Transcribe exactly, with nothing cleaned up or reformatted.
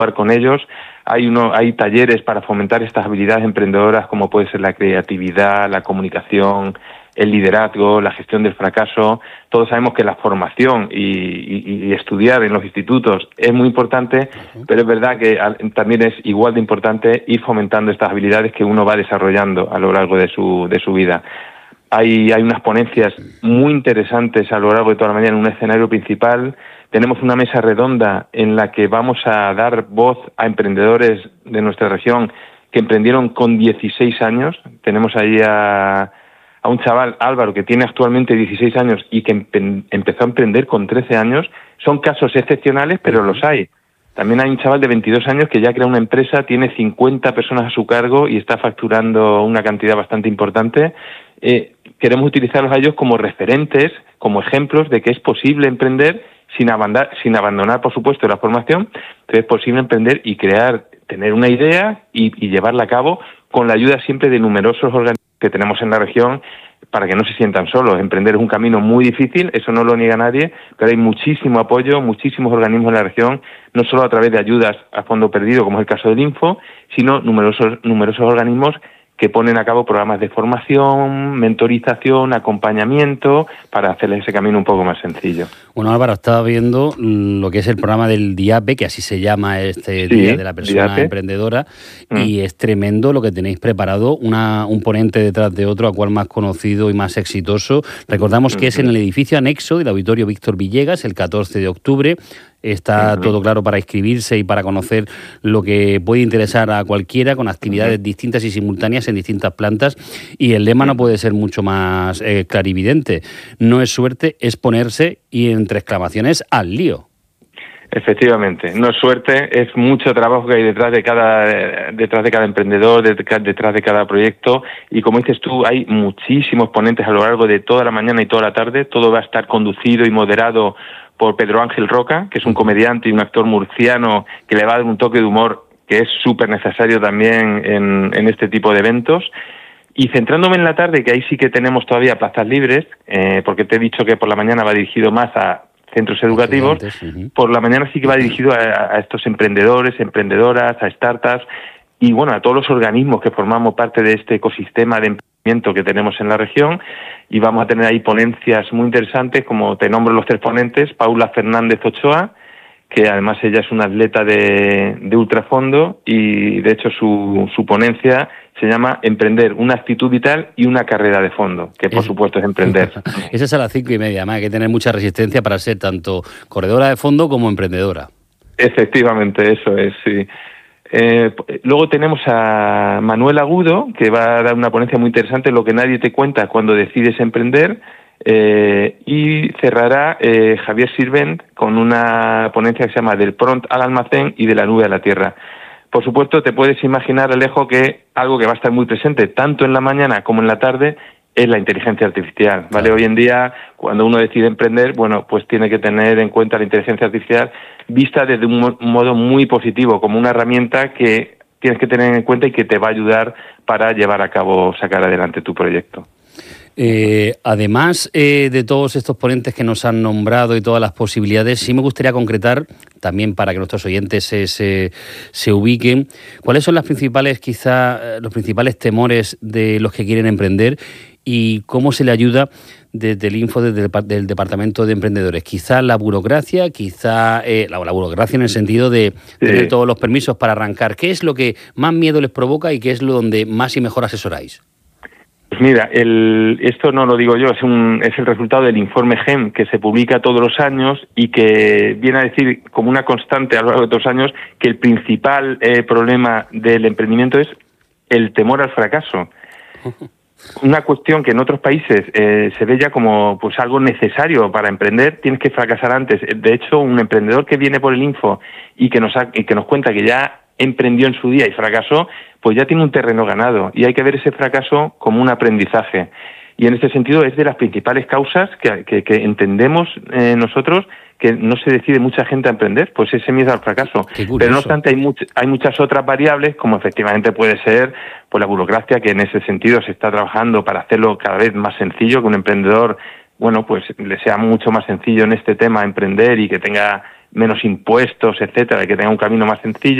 con ellos. Hay uno, hay talleres para fomentar estas habilidades emprendedoras, como puede ser la creatividad, la comunicación, el liderazgo, la gestión del fracaso. Todos sabemos que la formación y, y, y estudiar en los institutos es muy importante, uh-huh. pero es verdad que también es igual de importante ir fomentando estas habilidades que uno va desarrollando a lo largo de su, de su vida. Hay, hay unas ponencias muy interesantes a lo largo de toda la mañana en un escenario principal. Tenemos una mesa redonda en la que vamos a dar voz a emprendedores de nuestra región que emprendieron con dieciséis años. Tenemos ahí a, a un chaval, Álvaro, que tiene actualmente dieciséis años y que empe- empezó a emprender con trece años. Son casos excepcionales, pero los hay. También hay un chaval de veintidós años que ya crea una empresa, tiene cincuenta personas a su cargo y está facturando una cantidad bastante importante. Eh, queremos utilizarlos a ellos como referentes, como ejemplos de que es posible emprender sin abandonar, sin abandonar, por supuesto, la formación, pero es posible emprender y crear, tener una idea y, y llevarla a cabo con la ayuda siempre de numerosos organismos que tenemos en la región para que no se sientan solos. Emprender es un camino muy difícil, eso no lo niega nadie, pero hay muchísimo apoyo, muchísimos organismos en la región, no solo a través de ayudas a fondo perdido, como es el caso del Info, sino numerosos, numerosos organismos que ponen a cabo programas de formación, mentorización, acompañamiento, para hacerles ese camino un poco más sencillo. Bueno, Álvaro, estaba viendo lo que es el programa del DIAPE, que así se llama este sí, Día de la Persona DIAPE. Emprendedora, mm. y es tremendo lo que tenéis preparado, una, un ponente detrás de otro, a cual más conocido y más exitoso. Recordamos que mm-hmm. es en el edificio anexo del Auditorio Víctor Villegas, el catorce de octubre. Está uh-huh. todo claro para inscribirse y para conocer lo que puede interesar a cualquiera, con actividades uh-huh. distintas y simultáneas en distintas plantas, y el lema uh-huh. no puede ser mucho más eh, clarividente. No es suerte, es ponerse y entre exclamaciones al lío. Efectivamente, no es suerte, es mucho trabajo que hay detrás de cada detrás de cada emprendedor, detrás de cada proyecto, y como dices tú, hay muchísimos ponentes a lo largo de toda la mañana y toda la tarde. Todo va a estar conducido y moderado por Pedro Ángel Roca, que es un comediante y un actor murciano que le va a dar un toque de humor que es súper necesario también en, en este tipo de eventos. Y centrándome en la tarde, que ahí sí que tenemos todavía plazas libres, eh, porque te he dicho que por la mañana va dirigido más a centros educativos, uh-huh. por la mañana sí que va dirigido a, a estos emprendedores, emprendedoras, a startups, y bueno, a todos los organismos que formamos parte de este ecosistema de emprendimiento que tenemos en la región, y vamos a tener ahí ponencias muy interesantes, como te nombro los tres ponentes: Paula Fernández Ochoa, que además ella es una atleta de, de ultrafondo, y de hecho su, su ponencia se llama Emprender, una actitud vital y una carrera de fondo, que por es, supuesto es emprender. Esa es a las cinco y media, además hay que tener mucha resistencia para ser tanto corredora de fondo como emprendedora. Efectivamente, eso es, sí. Eh, luego tenemos a Manuel Agudo, que va a dar una ponencia muy interesante, lo que nadie te cuenta cuando decides emprender, eh, y cerrará eh, Javier Sirvent con una ponencia que se llama Del prompt al almacén y de la nube a la tierra. Por supuesto, te puedes imaginar, Alejo, que algo que va a estar muy presente tanto en la mañana como en la tarde es la inteligencia artificial, ¿vale? Claro. Hoy en día, cuando uno decide emprender, bueno, pues tiene que tener en cuenta la inteligencia artificial vista desde un mo- modo muy positivo, como una herramienta que tienes que tener en cuenta y que te va a ayudar para llevar a cabo, sacar adelante tu proyecto. Eh, además eh, de todos estos ponentes que nos han nombrado y todas las posibilidades, sí me gustaría concretar, también para que nuestros oyentes se, se, se ubiquen, cuáles son las principales, quizá, los principales temores de los que quieren emprender y cómo se le ayuda desde el Info, desde el del Departamento de Emprendedores. Quizá la burocracia, quizá eh, la, la burocracia en el sentido de sí. tener todos los permisos para arrancar. ¿Qué es lo que más miedo les provoca y qué es lo donde más y mejor asesoráis? Pues mira, el, esto no lo digo yo, es, un, es el resultado del informe G E M que se publica todos los años y que viene a decir como una constante a lo largo de todos los años que el principal eh, problema del emprendimiento es el temor al fracaso. Una cuestión que en otros países eh, se ve ya como pues algo necesario para emprender. Tienes que fracasar antes. De hecho, un emprendedor que viene por el Info y que nos, ha, y que nos cuenta que ya emprendió en su día y fracasó, pues ya tiene un terreno ganado, y hay que ver ese fracaso como un aprendizaje. Y en este sentido es de las principales causas que, que, que entendemos eh, nosotros que no se decide mucha gente a emprender, pues ese miedo al fracaso. Pero no obstante hay, much, hay muchas otras variables, como efectivamente puede ser pues la burocracia, que en ese sentido se está trabajando para hacerlo cada vez más sencillo, que un emprendedor, bueno, pues le sea mucho más sencillo en este tema emprender y que tenga menos impuestos, etcétera, y que tenga un camino más sencillo.